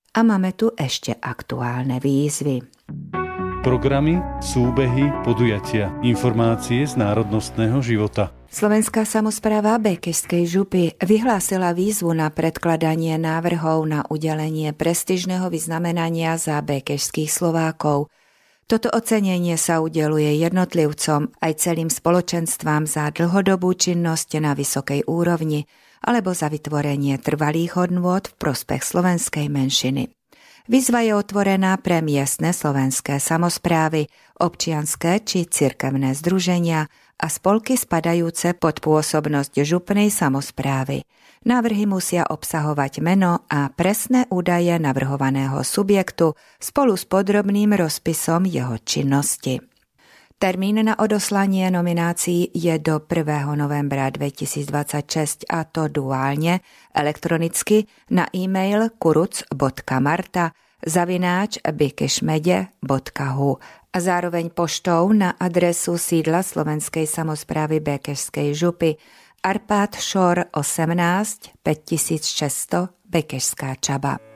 A máme tu ešte aktuálne výzvy. Programy, súbehy, podujatia, informácie z národnostného života. Slovenská samospráva Békešskej župy vyhlásila výzvu na predkladanie návrhov na udelenie prestížneho vyznamenania za békešských Slovákov. Toto ocenenie sa udeľuje jednotlivcom aj celým spoločenstvám za dlhodobú činnosť na vysokej úrovni alebo za vytvorenie trvalých hodnôt v prospech slovenskej menšiny. Výzva je otvorená pre miestne slovenské samosprávy, občianske či cirkevné združenia a spolky spadajúce pod pôsobnosť župnej samosprávy. Návrhy musia obsahovať meno a presné údaje navrhovaného subjektu spolu s podrobným rozpisom jeho činnosti. Termín na odoslanie nominácií je do 1. novembra 2026 a to duálne, elektronicky na e-mail kuruc.marta@bekešmede.hu a zároveň poštou na adresu sídla Slovenskej samosprávy Békešskej župy Arpád Šor 18 5600 Békešská Čaba.